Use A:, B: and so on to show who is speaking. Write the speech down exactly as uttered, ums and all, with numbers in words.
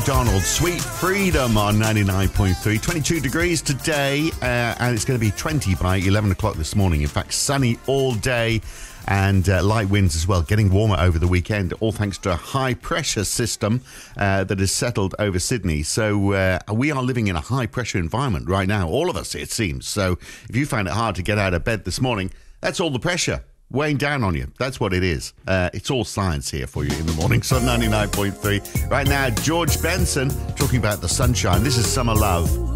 A: McDonald, Sweet Freedom on ninety-nine point three. twenty-two degrees today, uh, and it's going to be twenty by eleven o'clock this morning. In fact, sunny all day and uh, light winds as well, getting warmer over the weekend, all thanks to a high-pressure system uh, that has settled over Sydney. So uh, we are living in a high-pressure environment right now, all of us, it seems. So if you find it hard to get out of bed this morning, that's all the pressure weighing down on you. That's what it is. Uh, it's all science here for you in the morning. So ninety-nine point three. Right now, George Benson talking about the sunshine. This is Summer Love.